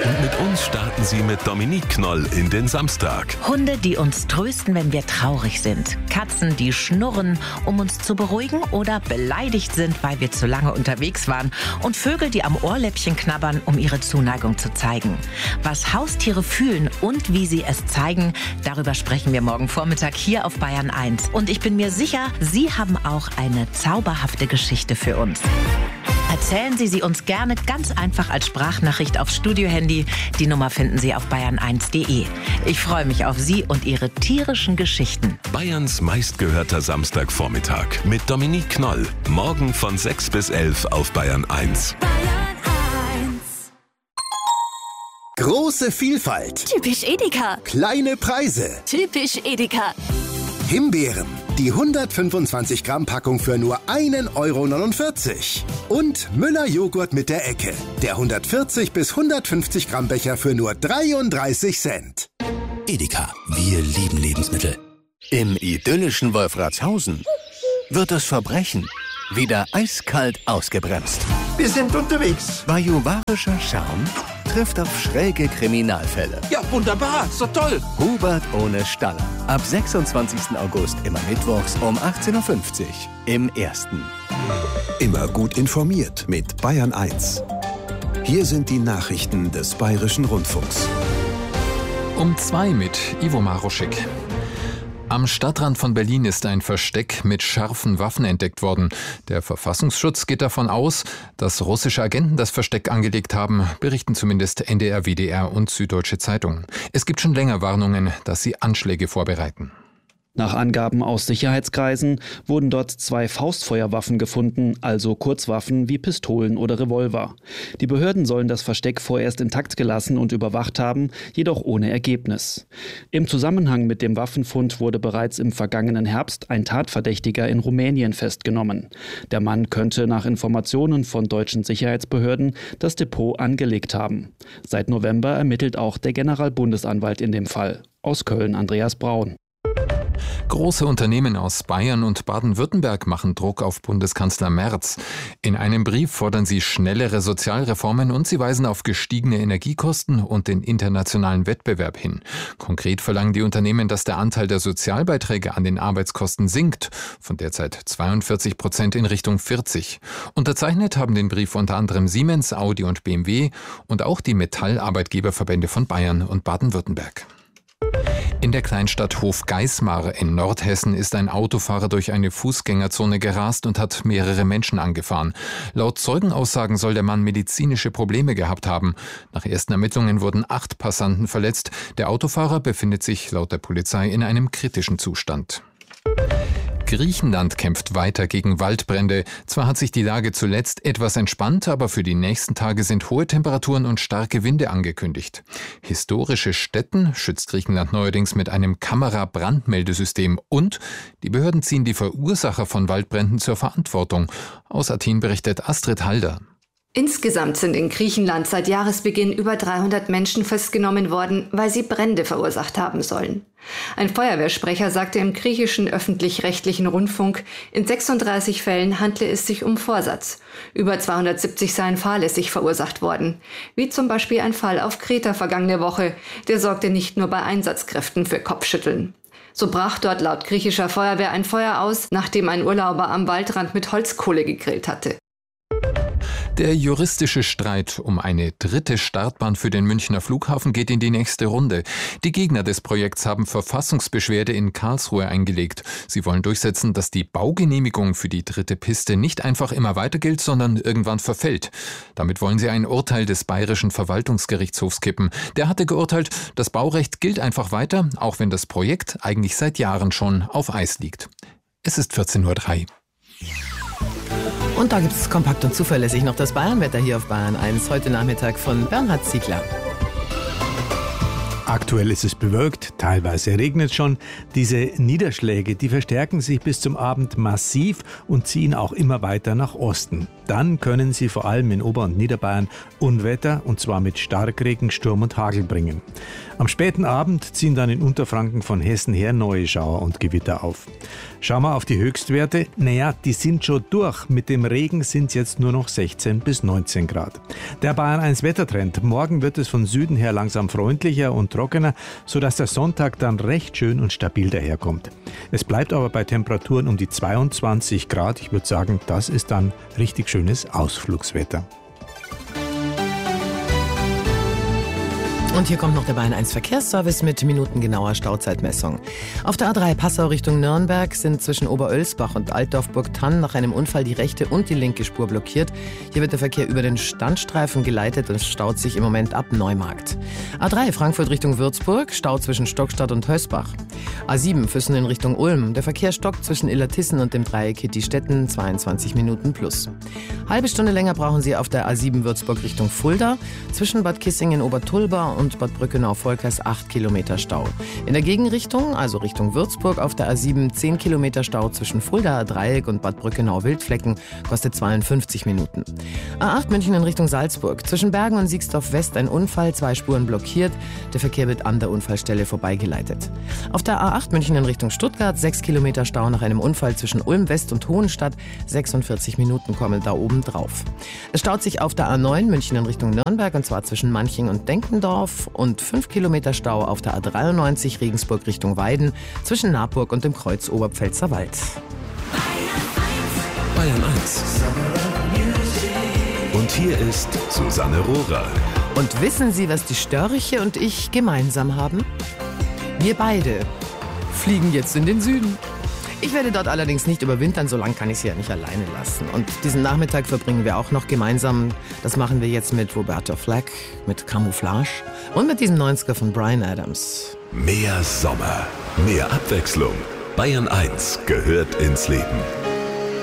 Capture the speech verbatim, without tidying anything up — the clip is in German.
Und mit uns starten Sie mit Dominique Knoll in den Samstag. Hunde, die uns trösten, wenn wir traurig sind. Katzen, die schnurren, um uns zu beruhigen oder beleidigt sind, weil wir zu lange unterwegs waren. Und Vögel, die am Ohrläppchen knabbern, um ihre Zuneigung zu zeigen. Was Haustiere fühlen und wie sie es zeigen, darüber sprechen wir morgen Vormittag hier auf Bayern eins. Und ich bin mir sicher, Sie haben auch eine zauberhafte Geschichte für uns. Erzählen Sie sie uns gerne ganz einfach als Sprachnachricht aufs Studiohandy. Die Nummer finden Sie auf bayern eins punkt de. Ich freue mich auf Sie und Ihre tierischen Geschichten. Bayerns meistgehörter Samstagvormittag mit Dominique Knoll. Morgen von sechs bis elf auf Bayern eins. Große Vielfalt. Typisch Edeka. Kleine Preise. Typisch Edeka. Himbeeren. Die hundertfünfundzwanzig Gramm Packung für nur ein Euro neunundvierzig. Und Müller Joghurt mit der Ecke. Der hundertvierzig bis hundertfünfzig Gramm Becher für nur dreiunddreißig Cent. Edeka, wir lieben Lebensmittel. Im idyllischen Wolfratshausen wird das Verbrechen wieder eiskalt ausgebremst. Wir sind unterwegs. Bajuwarischer Charme trifft auf schräge Kriminalfälle. Ja, wunderbar, so toll. Hubert ohne Staller. Ab sechsundzwanzigsten August immer mittwochs um achtzehn Uhr fünfzig im Ersten. Immer gut informiert mit Bayern eins. Hier sind die Nachrichten des Bayerischen Rundfunks. Um zwei mit Ivo Maruschik. Am Stadtrand von Berlin ist ein Versteck mit scharfen Waffen entdeckt worden. Der Verfassungsschutz geht davon aus, dass russische Agenten das Versteck angelegt haben, berichten zumindest N D R, W D R und Süddeutsche Zeitung. Es gibt schon länger Warnungen, dass sie Anschläge vorbereiten. Nach Angaben aus Sicherheitskreisen wurden dort zwei Faustfeuerwaffen gefunden, also Kurzwaffen wie Pistolen oder Revolver. Die Behörden sollen das Versteck vorerst intakt gelassen und überwacht haben, jedoch ohne Ergebnis. Im Zusammenhang mit dem Waffenfund wurde bereits im vergangenen Herbst ein Tatverdächtiger in Rumänien festgenommen. Der Mann könnte nach Informationen von deutschen Sicherheitsbehörden das Depot angelegt haben. Seit November ermittelt auch der Generalbundesanwalt in dem Fall. Aus Köln Andreas Braun. Große Unternehmen aus Bayern und Baden-Württemberg machen Druck auf Bundeskanzler Merz. In einem Brief fordern sie schnellere Sozialreformen und sie weisen auf gestiegene Energiekosten und den internationalen Wettbewerb hin. Konkret verlangen die Unternehmen, dass der Anteil der Sozialbeiträge an den Arbeitskosten sinkt, von derzeit zweiundvierzig Prozent in Richtung vierzig. Unterzeichnet haben den Brief unter anderem Siemens, Audi und B M W und auch die Metallarbeitgeberverbände von Bayern und Baden-Württemberg. In der Kleinstadt Hofgeismar in Nordhessen ist ein Autofahrer durch eine Fußgängerzone gerast und hat mehrere Menschen angefahren. Laut Zeugenaussagen soll der Mann medizinische Probleme gehabt haben. Nach ersten Ermittlungen wurden acht Passanten verletzt. Der Autofahrer befindet sich laut der Polizei in einem kritischen Zustand. Griechenland kämpft weiter gegen Waldbrände. Zwar hat sich die Lage zuletzt etwas entspannt, aber für die nächsten Tage sind hohe Temperaturen und starke Winde angekündigt. Historische Stätten schützt Griechenland neuerdings mit einem Kamera-Brandmeldesystem und die Behörden ziehen die Verursacher von Waldbränden zur Verantwortung. Aus Athen berichtet Astrid Halder. Insgesamt sind in Griechenland seit Jahresbeginn über dreihundert Menschen festgenommen worden, weil sie Brände verursacht haben sollen. Ein Feuerwehrsprecher sagte im griechischen öffentlich-rechtlichen Rundfunk, in sechsunddreißig Fällen handle es sich um Vorsatz. Über zweihundertsiebzig seien fahrlässig verursacht worden. Wie zum Beispiel ein Fall auf Kreta vergangene Woche. Der sorgte nicht nur bei Einsatzkräften für Kopfschütteln. So brach dort laut griechischer Feuerwehr ein Feuer aus, nachdem ein Urlauber am Waldrand mit Holzkohle gegrillt hatte. Der juristische Streit um eine dritte Startbahn für den Münchner Flughafen geht in die nächste Runde. Die Gegner des Projekts haben Verfassungsbeschwerde in Karlsruhe eingelegt. Sie wollen durchsetzen, dass die Baugenehmigung für die dritte Piste nicht einfach immer weiter gilt, sondern irgendwann verfällt. Damit wollen sie ein Urteil des Bayerischen Verwaltungsgerichtshofs kippen. Der hatte geurteilt, das Baurecht gilt einfach weiter, auch wenn das Projekt eigentlich seit Jahren schon auf Eis liegt. Es ist vierzehn Uhr drei. Und da gibt es kompakt und zuverlässig noch das Bayernwetter hier auf Bayern eins. Heute Nachmittag von Bernhard Ziegler. Aktuell ist es bewölkt, teilweise regnet es schon. Diese Niederschläge, die verstärken sich bis zum Abend massiv und ziehen auch immer weiter nach Osten. Dann können sie vor allem in Ober- und Niederbayern Unwetter, und zwar mit Starkregen, Sturm und Hagel bringen. Am späten Abend ziehen dann in Unterfranken von Hessen her neue Schauer und Gewitter auf. Schauen wir auf die Höchstwerte. Naja, die sind schon durch. Mit dem Regen sind es jetzt nur noch sechzehn bis neunzehn Grad. Der Bayern eins Wettertrend. Morgen wird es von Süden her langsam freundlicher und trockener, sodass der Sonntag dann recht schön und stabil daherkommt. Es bleibt aber bei Temperaturen um die zweiundzwanzig Grad. Ich würde sagen, das ist dann richtig schönes Ausflugswetter. Und hier kommt noch der Bayern eins Verkehrsservice mit minutengenauer Stauzeitmessung. Auf der A drei Passau Richtung Nürnberg sind zwischen Oberölsbach und Altdorf-Burgthann nach einem Unfall die rechte und die linke Spur blockiert. Hier wird der Verkehr über den Standstreifen geleitet und staut sich im Moment ab Neumarkt. A drei Frankfurt Richtung Würzburg, Stau zwischen Stockstadt und Hösbach. A sieben Füssen in Richtung Ulm, der Verkehr stockt zwischen Illertissen und dem Dreieck Hitti-Stetten, zweiundzwanzig Minuten plus. Halbe Stunde länger brauchen Sie auf der A sieben Würzburg Richtung Fulda, zwischen Bad Kissingen-Obertulba und und Bad Brückenau-Volkers acht Kilometer Stau. In der Gegenrichtung, also Richtung Würzburg, auf der A sieben zehn Kilometer Stau zwischen Fuldaer Dreieck und Bad Brückenau-Wildflecken, kostet zweiundfünfzig Minuten. A acht München in Richtung Salzburg. Zwischen Bergen und Siegsdorf West ein Unfall, zwei Spuren blockiert. Der Verkehr wird an der Unfallstelle vorbeigeleitet. Auf der A acht München in Richtung Stuttgart, sechs Kilometer Stau nach einem Unfall zwischen Ulm West und Hohenstadt. sechsundvierzig Minuten kommen da oben drauf. Es staut sich auf der A neun München in Richtung Nürnberg, und zwar zwischen Manching und Denkendorf. Und fünf Kilometer Stau auf der A dreiundneunzig Regensburg Richtung Weiden zwischen Naburg und dem Kreuz Oberpfälzer Wald. Bayern eins. Und hier ist Susanne Rohrer. Und wissen Sie, was die Störche und ich gemeinsam haben? Wir beide fliegen jetzt in den Süden. Ich werde dort allerdings nicht überwintern, so lange kann ich sie ja nicht alleine lassen. Und diesen Nachmittag verbringen wir auch noch gemeinsam. Das machen wir jetzt mit Roberta Flack, mit Camouflage und mit diesem neunziger von Bryan Adams. Mehr Sommer, mehr Abwechslung. Bayern eins gehört ins Leben.